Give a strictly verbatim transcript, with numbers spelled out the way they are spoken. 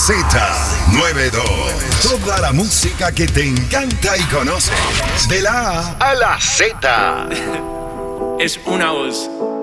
Z noventa y dos. Toda la música que te encanta y conoces. De la A a la Z. Es una voz.